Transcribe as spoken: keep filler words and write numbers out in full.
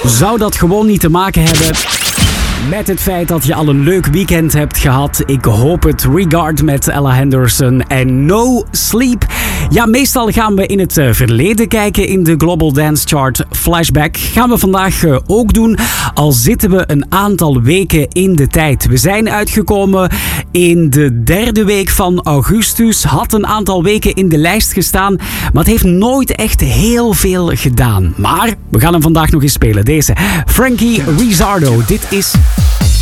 Zou dat gewoon niet te maken hebben met het feit dat je al een leuk weekend hebt gehad? Ik hoop het. Regard met Ella Henderson en No Sleep. Ja, meestal gaan we in het verleden kijken in de Global Dance Chart Flashback. Gaan we vandaag ook doen, al zitten we een aantal weken in de tijd. We zijn uitgekomen in de derde week van augustus. Had een aantal weken in de lijst gestaan, maar het heeft nooit echt heel veel gedaan. Maar we gaan hem vandaag nog eens spelen. Deze Frankie Rizzardo. Dit is